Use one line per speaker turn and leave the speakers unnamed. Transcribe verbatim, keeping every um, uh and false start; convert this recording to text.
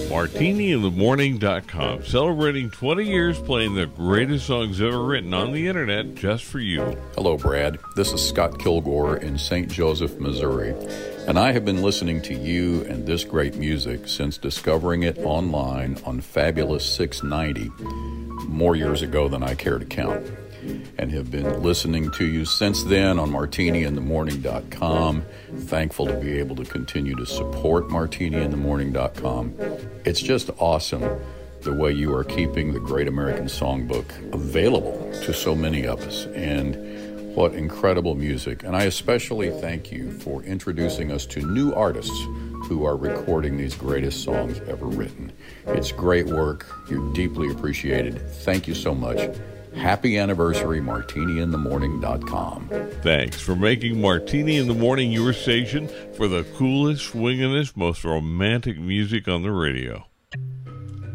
Martini in the Morning dot com, celebrating twenty years playing the greatest songs ever written on the internet just for you.
Hello, Brad. This is Scott Kilgore in Saint Joseph, Missouri, and I have been listening to you and this great music since discovering it online on Fabulous six ninety, more years ago than I care to count, and have been listening to you since then on Martini in the Morning dot com. Thankful to be able to continue to support Martini in the Morning dot com. It's just awesome the way you are keeping the Great American Songbook available to so many of us, and what incredible music. And I especially thank you for introducing us to new artists who are recording these greatest songs ever written. It's great work. You're deeply appreciated. Thank you so much. Happy anniversary, Martini in the Morning dot com.
Thanks for making Martini in the Morning your station for the coolest, swingingest, most romantic music on the radio.